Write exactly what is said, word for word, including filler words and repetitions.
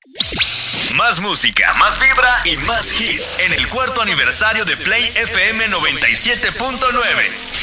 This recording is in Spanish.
Más música, más vibra y más hits en el cuarto aniversario de Play F M noventa y siete punto nueve.